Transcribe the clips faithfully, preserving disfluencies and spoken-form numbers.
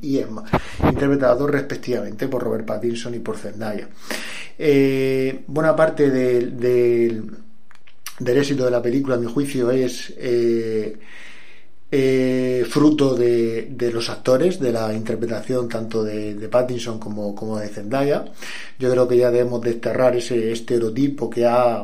y Emma, interpretados respectivamente por Robert Pattinson y por Zendaya. Eh, buena parte del, del, del éxito de la película, a mi juicio, es eh, eh, fruto de, de los actores, de la interpretación tanto de, de Pattinson como, como de Zendaya. Yo creo que ya debemos desterrar ese estereotipo que ha,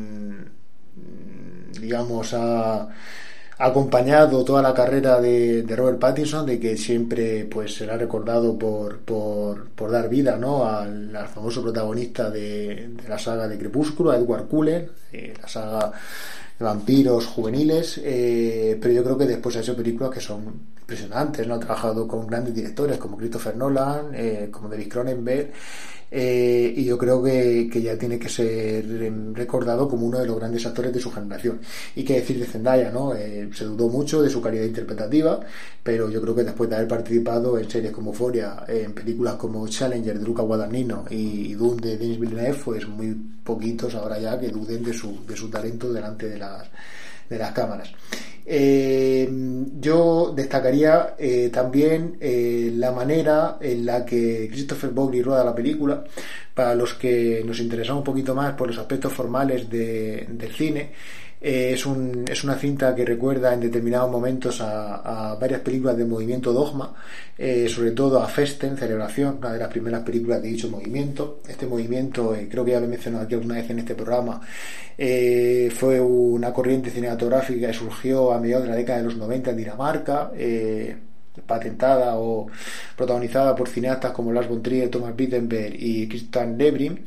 mmm, digamos, ha acompañado toda la carrera de, de Robert Pattinson, de que siempre pues será recordado por, por, por dar vida, ¿no?, al, al famoso protagonista de, de la saga de Crepúsculo, a Edward Cullen, eh, la saga de vampiros juveniles, eh, pero yo creo que después ha hecho películas que son impresionantes, ¿no? Ha trabajado con grandes directores como Christopher Nolan, eh, como David Cronenberg, eh, y yo creo que, que ya tiene que ser recordado como uno de los grandes actores de su generación. Y qué decir de Zendaya, ¿no? Eh, se dudó mucho de su calidad interpretativa, pero yo creo que después de haber participado en series como Euphoria, en películas como Challenger de Luca Guadagnino y Dune de Denis Villeneuve, pues muy poquitos ahora ya que duden de su, de su talento delante de las, de las cámaras. Eh, yo destacaría eh, también eh, la manera en la que Christopher Bowley rueda la película. Para los que nos interesamos un poquito más por los aspectos formales de, del cine, eh, es, un, es una cinta que recuerda en determinados momentos a, a varias películas de movimiento Dogma, eh, sobre todo a Festen, Celebración, una de las primeras películas de dicho movimiento. Este movimiento, eh, creo que ya lo he mencionado aquí alguna vez en este programa, eh, fue una corriente cinematográfica que surgió a mediados de la década de los noventa en Dinamarca, eh, patentada o protagonizada por cineastas como Lars von Trier, Thomas Wittenberg y Christian Lebrin,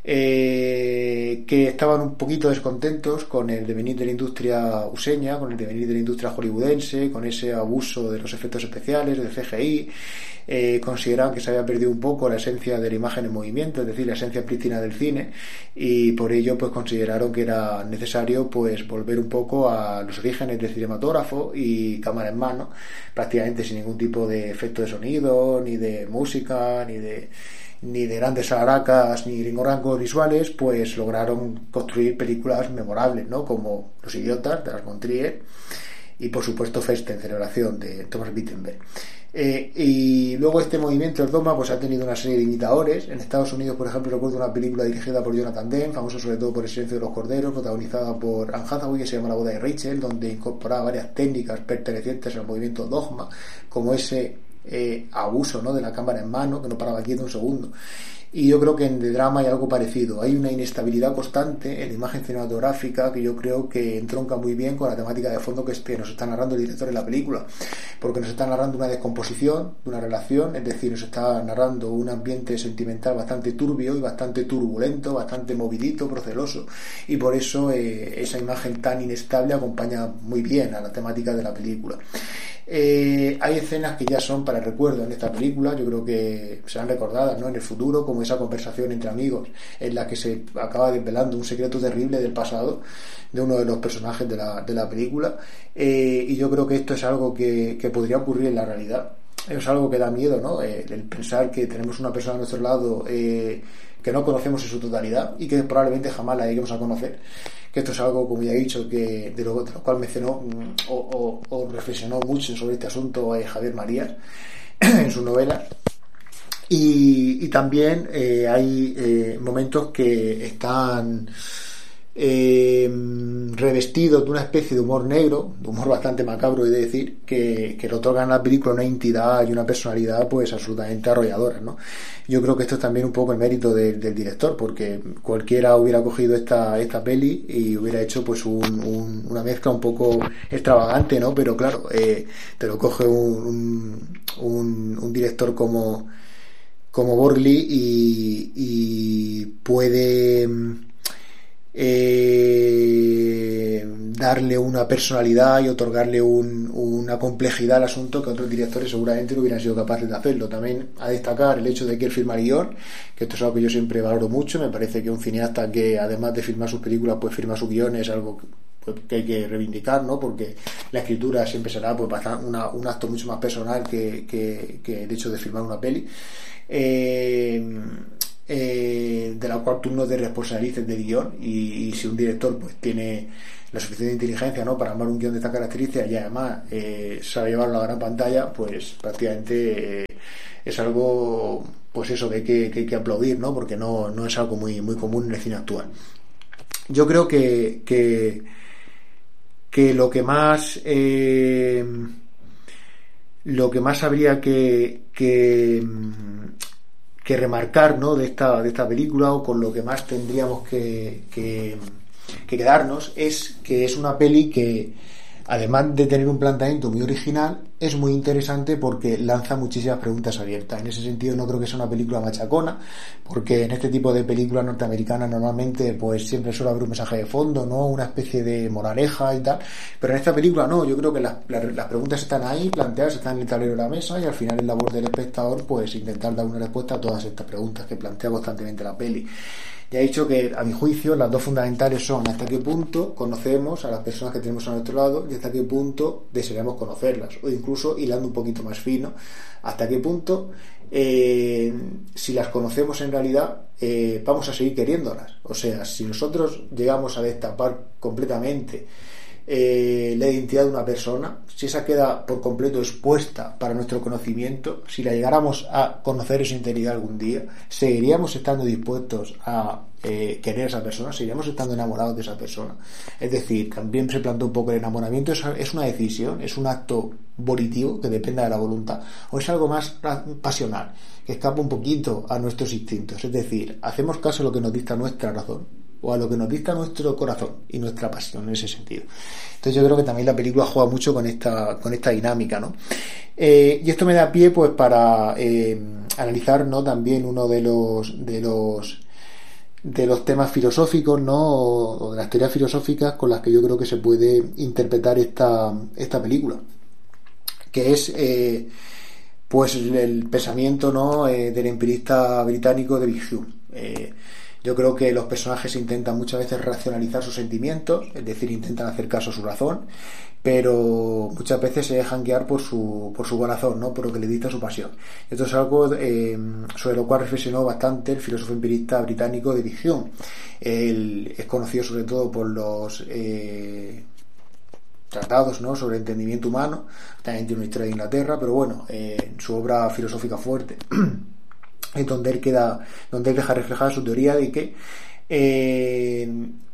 eh, que estaban un poquito descontentos con el devenir de la industria useña, con el devenir de la industria hollywoodense, con ese abuso de los efectos especiales, del C G I. Eh, consideraban que se había perdido un poco la esencia de la imagen en movimiento, es decir, la esencia prístina del cine, y por ello pues consideraron que era necesario pues volver un poco a los orígenes del cinematógrafo y cámara en mano, prácticamente sin ningún tipo de efecto de sonido, ni de música, ni de ni de grandes alaracas, ni de rangos visuales, pues lograron construir películas memorables, ¿no?, como Los Idiotas de Lars von Trier y por supuesto Festen, Celebración de Thomas Wittenberg. Eh, y luego este movimiento del Dogma pues ha tenido una serie de imitadores. En Estados Unidos, por ejemplo, recuerdo una película dirigida por Jonathan Demme, famoso sobre todo por El silencio de los corderos, protagonizada por Anne Hathaway, que se llama La boda de Rachel, donde incorporaba varias técnicas pertenecientes al movimiento Dogma, como ese eh, abuso, ¿no?, de la cámara en mano, que no paraba quieto un segundo. Y yo creo que en The Drama hay algo parecido. Hay una inestabilidad constante en la imagen cinematográfica que yo creo que entronca muy bien con la temática de fondo que nos está narrando el director en la película, porque nos está narrando una descomposición de una relación, es decir, nos está narrando un ambiente sentimental bastante turbio y bastante turbulento, bastante movidito, proceloso, y por eso eh, esa imagen tan inestable acompaña muy bien a la temática de la película. Eh, hay escenas que ya son para el recuerdo en esta película, yo creo que serán recordadas, ¿no?, en el futuro, como esa conversación entre amigos en la que se acaba desvelando un secreto terrible del pasado de uno de los personajes de la, de la película, eh, y yo creo que esto es algo que, que podría ocurrir en la realidad. Es algo que da miedo, ¿no?, eh, el pensar que tenemos una persona a nuestro lado eh, que no conocemos en su totalidad y que probablemente jamás la lleguemos a conocer. Que esto es algo, como ya he dicho, que de lo, de lo cual mencionó o, o, o reflexionó mucho sobre este asunto eh, Javier Marías en su novela. Y, y también eh, hay eh, momentos que están eh, revestidos de una especie de humor negro, de humor bastante macabro, he de decir, que, que le otorgan a la película una entidad y una personalidad pues absolutamente arrolladoras, ¿no? Yo creo que esto es también un poco el mérito de, del director, porque cualquiera hubiera cogido esta, esta peli y hubiera hecho pues un, un, una mezcla un poco extravagante, ¿no? Pero claro, eh, te lo coge un, un, un, un director como como Borgli y, y puede eh, darle una personalidad y otorgarle un, una complejidad al asunto que otros directores seguramente no hubieran sido capaces de hacerlo. También a destacar el hecho de que él firma el guión, que esto es algo que yo siempre valoro mucho. Me parece que un cineasta que además de firmar sus películas pues firma su guión es algo que, pues, que hay que reivindicar, ¿no? Porque la escritura siempre será pues una, un acto mucho más personal que, que, que el hecho de firmar una peli. Eh, eh, de la cual tú no te responsabilices del guión, y, y si un director pues tiene la suficiente inteligencia, ¿no?, para armar un guión de esta característica y además eh, sabe llevarlo a la gran pantalla, pues prácticamente eh, es algo, pues eso, que hay que, que, hay que aplaudir, ¿no? Porque no, no es algo muy, muy común en el cine actual. Yo creo que, que, que lo que más eh, lo que más habría que, que, que remarcar, ¿no? de esta de esta película, o con lo que más tendríamos que, que, que quedarnos, es que es una peli que, además de tener un planteamiento muy original, es muy interesante porque lanza muchísimas preguntas abiertas. En ese sentido no creo que sea una película machacona, porque en este tipo de películas norteamericanas normalmente pues siempre suele haber un mensaje de fondo, ¿no? Una especie de moraleja y tal, pero en esta película no, yo creo que las, las, las preguntas están ahí, planteadas, están en el tablero de la mesa, y al final es labor del espectador pues intentar dar una respuesta a todas estas preguntas que plantea constantemente la peli. Ya he dicho que, a mi juicio, las dos fundamentales son hasta qué punto conocemos a las personas que tenemos a nuestro lado y hasta qué punto deseamos conocerlas, o incluso hilando un poquito más fino, hasta qué punto eh, si las conocemos en realidad eh, vamos a seguir queriéndolas. O sea, si nosotros llegamos a destapar completamente eh, la identidad de una persona, si esa queda por completo expuesta para nuestro conocimiento, si la llegáramos a conocer en su integridad algún día, seguiríamos estando dispuestos a eh, querer a esa persona, seguiríamos estando enamorados de esa persona. Es decir, también se plantea un poco el enamoramiento, es, es una decisión, es un acto volitivo que depende de la voluntad, o es algo más pasional, que escapa un poquito a nuestros instintos. Es decir, hacemos caso a lo que nos dicta nuestra razón, o a lo que nos dicta nuestro corazón y nuestra pasión en ese sentido. Entonces yo creo que también la película juega mucho con esta con esta dinámica, ¿no? Eh, y esto me da pie pues para eh, analizar, ¿no? También uno de los de los de los temas filosóficos, ¿no? O, o de las teorías filosóficas con las que yo creo que se puede interpretar esta esta película, que es eh, pues el, el pensamiento, ¿no? Eh, del empirista británico David Hume. Eh, Yo creo que los personajes intentan muchas veces racionalizar sus sentimientos, es decir, intentan hacer caso a su razón, pero muchas veces se dejan guiar por su por su corazón, ¿no? Por lo que le dicta su pasión. Esto es algo eh, sobre lo cual reflexionó bastante el filósofo empirista británico David Hume. Él es conocido sobre todo por los eh, tratados, ¿no? sobre entendimiento humano, también tiene una historia de Inglaterra, pero bueno, eh, en su obra filosófica fuerte es donde él queda, donde él deja reflejada su teoría de que eh,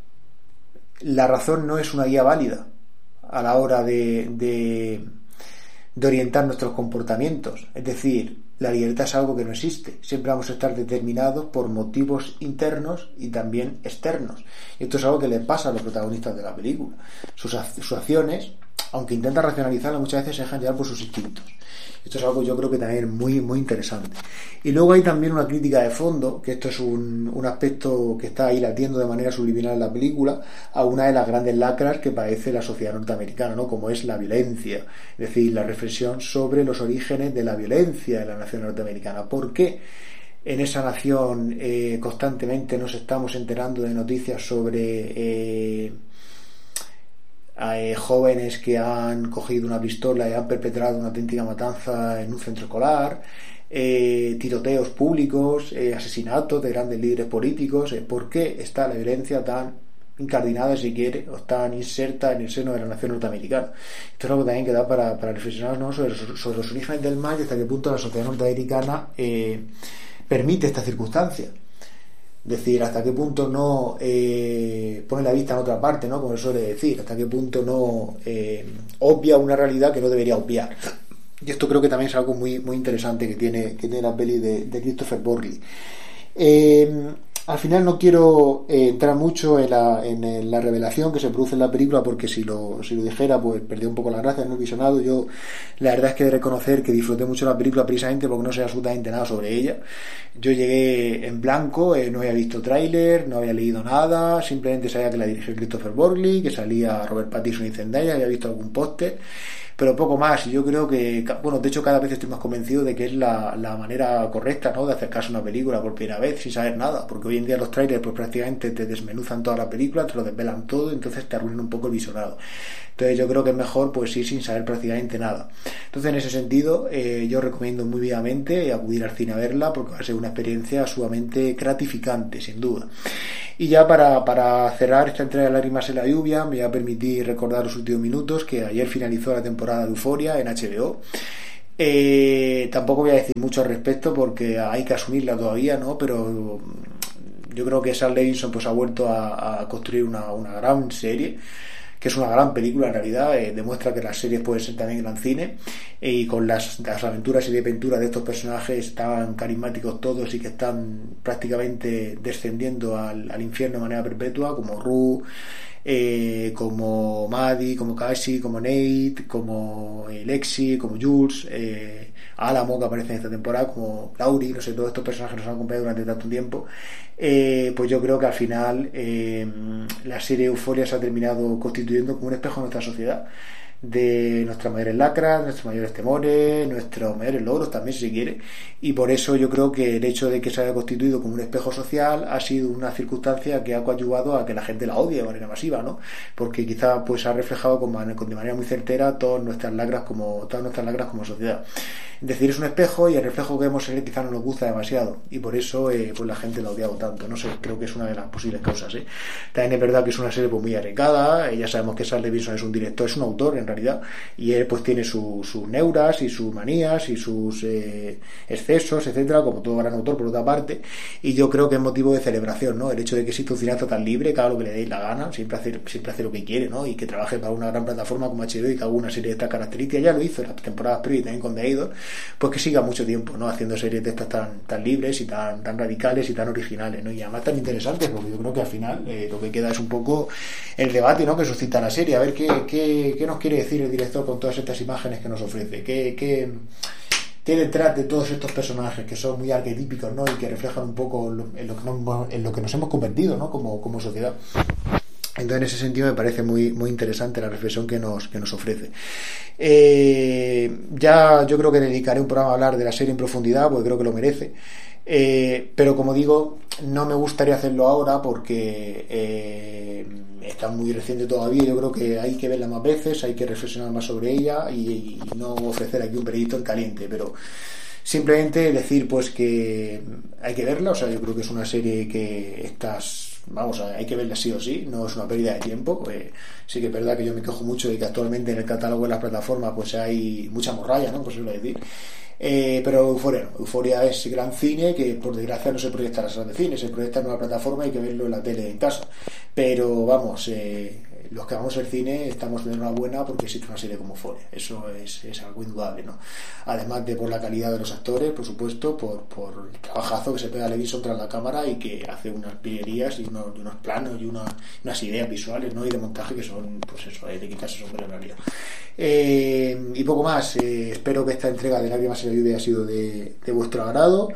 la razón no es una guía válida a la hora de, de, de orientar nuestros comportamientos. Es decir, la libertad es algo que no existe. Siempre vamos a estar determinados por motivos internos y también externos. Y esto es algo que le pasa a los protagonistas de la película. Sus, sus acciones, aunque intentan racionalizarlas, muchas veces se dejan llevar por sus instintos. Esto es algo yo creo que también es muy, muy interesante. Y luego hay también una crítica de fondo, que esto es un, un aspecto que está ahí latiendo de manera subliminal en la película, a una de las grandes lacras que padece la sociedad norteamericana, ¿no? Como es la violencia. Es decir, la reflexión sobre los orígenes de la violencia en la nación norteamericana. ¿Por qué en esa nación eh, constantemente nos estamos enterando de noticias sobre Eh, Hay jóvenes que han cogido una pistola y han perpetrado una auténtica matanza en un centro escolar, eh, tiroteos públicos, eh, asesinatos de grandes líderes políticos? Eh, ¿Por qué está la violencia tan incardinada, si quiere, o tan inserta en el seno de la nación norteamericana? Esto es algo también que da para, para reflexionar, ¿no? sobre, sobre los orígenes del mal y hasta qué punto la sociedad norteamericana eh, permite esta circunstancia. Es decir, hasta qué punto no eh, pone la vista en otra parte, ¿no? Como se suele decir, hasta qué punto no eh, obvia una realidad que no debería obviar. Y esto creo que también es algo muy, muy interesante que tiene, que tiene la peli de, de Christopher Borgli. Eh, al final no quiero eh, entrar mucho en la, en la revelación que se produce en la película, porque si lo, si lo dijera pues perdía un poco la gracia, no he visionado. Yo la verdad es que he de reconocer que disfruté mucho la película precisamente porque no sé absolutamente nada sobre ella. Yo llegué en blanco, eh, no había visto tráiler, no había leído nada, simplemente sabía que la dirigió Christopher Borgli, que salía Robert Pattinson y Zendaya, había visto algún póster, pero poco más. Y yo creo que, bueno, de hecho cada vez estoy más convencido de que es la, la manera correcta, ¿no? de acercarse a una película por primera vez sin saber nada, porque hoy en día los trailers pues prácticamente te desmenuzan toda la película, te lo desvelan todo, entonces te arruinan un poco el visionado. Entonces yo creo que es mejor pues ir sin saber prácticamente nada. Entonces en ese sentido eh, yo recomiendo muy vivamente acudir al cine a verla, porque va a ser una experiencia sumamente gratificante, sin duda. Y ya para, para cerrar esta entrega de Lágrimas en la lluvia, me voy a permitir recordar los últimos minutos que ayer finalizó la temporada de Euphoria en H B O. Eh, tampoco voy a decir mucho al respecto porque hay que asumirla todavía, ¿no? Pero yo creo que Sam Levinson pues ha vuelto a, a construir una, una gran serie, que es una gran película en realidad. Eh, demuestra que las series pueden ser también gran cine, eh, y con las, las aventuras y desventuras de estos personajes tan carismáticos todos y que están prácticamente descendiendo al, al infierno de manera perpetua, como Rue, eh, como Maddie, como Cassie, como Nate, como eh, Lexi, como Jules, eh, Alamo, que aparece en esta temporada, como Laurie, no sé, todos estos personajes nos han acompañado durante tanto tiempo. Eh, pues yo creo que al final eh, la serie Euphoria se ha terminado constituyendo como un espejo de nuestra sociedad, de nuestras mayores lacras, nuestros mayores temores, nuestros mayores logros también, si se quiere, y por eso yo creo que el hecho de que se haya constituido como un espejo social ha sido una circunstancia que ha coadyuvado a que la gente la odie de manera masiva, ¿no? Porque quizá pues ha reflejado con, man- con de manera muy certera todas nuestras lacras como todas nuestras lacras como sociedad. Es decir, es un espejo y el reflejo que vemos en él quizá no nos gusta demasiado y por eso eh, pues la gente la ha odiado tanto. No sé, creo que es una de las posibles causas, ¿eh? También es verdad que es una serie pues muy arriesgada. Eh, ya sabemos que Sam Levinson es un director, es un autor en realidad, y él pues tiene su- sus neuras y sus manías y sus eh, excesos, etcétera, como todo gran autor por otra parte, y yo creo que es motivo de celebración, ¿no? El hecho de que exista un cineasta tan libre, que haga lo que le dé la gana, siempre hace, siempre hace lo que quiere, ¿no? Y que trabaje para una gran plataforma como H B O y que haga una serie de estas características. Ya lo hizo en las temporadas previas también con The Idol, pues que siga mucho tiempo, ¿no? Haciendo series de estas tan, tan libres y tan, tan radicales y tan originales, ¿no? Y además tan interesantes, porque yo creo que al final eh, lo que queda es un poco el debate, ¿no? Que suscita la serie, a ver qué, qué, qué nos quiere decir el director con todas estas imágenes que nos ofrece, qué, qué, qué detrás de todos estos personajes que son muy arquetípicos, ¿no? Y que reflejan un poco lo, en, lo que nos, en lo que nos hemos convertido, ¿no? Como, como sociedad. Entonces, en ese sentido, me parece muy, muy interesante la reflexión que nos, que nos ofrece. Eh, ya yo creo que dedicaré un programa a hablar de la serie en profundidad, porque creo que lo merece. Eh, pero como digo, no me gustaría hacerlo ahora porque eh, está muy reciente todavía. Yo creo que hay que verla más veces, hay que reflexionar más sobre ella y, y no ofrecer aquí un veredicto en caliente, pero simplemente decir pues que hay que verla. O sea, yo creo que es una serie que estás, vamos, hay que verla sí o sí, no es una pérdida de tiempo. Eh, sí que es verdad que yo me quejo mucho de que actualmente en el catálogo de las plataformas pues hay mucha morralla, ¿no? Pues eso es decir. Eh, pero Euphoria no. Euphoria es gran cine que por desgracia no se proyecta en las salas de cine, se proyecta en una plataforma y hay que verlo en la tele en casa. Pero vamos, eh, los que vamos al cine estamos de enhorabuena porque existe una serie como Euphoria. Eso es, es algo indudable, ¿no? Además de por la calidad de los actores, por supuesto, por, por el trabajazo que se pega Levinson tras la cámara y que hace unas pillerías y unos, y unos planos y una, unas ideas visuales, ¿no? Y de montaje que son, pues eso, hay de quitarse el sombrero en realidad. Eh, y poco más. Eh, espero que esta entrega de Lágrimas en la lluvia haya sido de, de vuestro agrado.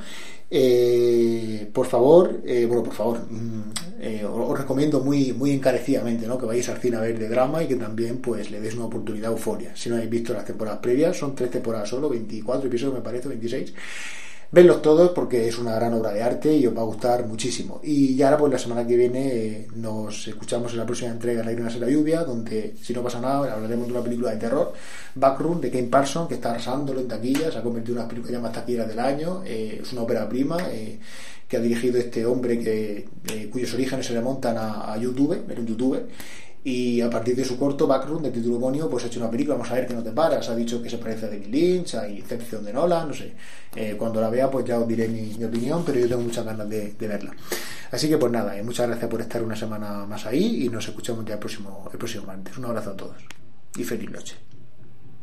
Eh, por favor, eh, bueno, por favor, mm, eh, os, os recomiendo muy, muy encarecidamente, ¿no? Que vayáis al cine a ver de drama y que también pues le deis una oportunidad a Euphoria. Si no habéis visto las temporadas previas, son tres temporadas solo, veinticuatro episodios me parece, veintiséis. Vedlos todos porque es una gran obra de arte y os va a gustar muchísimo. Y ya ahora pues la semana que viene eh, nos escuchamos en la próxima entrega de Lágrimas en la lluvia, donde si no pasa nada hablaremos de una película de terror, Backroom, de Kane Parsons, que está arrasándolo en taquillas, se ha convertido en una película ya más taquillera del año. Eh, es una ópera prima eh, que ha dirigido este hombre que eh, cuyos orígenes se remontan a, a YouTube, era un youtuber, y a partir de su corto Backroom de título homónimo pues ha hecho una película. Vamos a ver qué no te paras. Ha dicho que se parece a David Lynch, a Inception de Nolan, no sé. Eh, cuando la vea pues ya os diré mi, mi opinión, pero yo tengo muchas ganas de, de verla. Así que pues nada, eh, muchas gracias por estar una semana más ahí y nos escuchamos ya el próximo, el próximo martes. Un abrazo a todos y feliz noche.